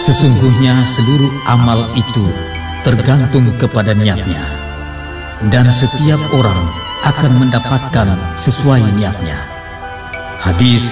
Sesungguhnya seluruh amal itu tergantung kepada niatnya, dan setiap orang akan mendapatkan sesuai niatnya. Hadis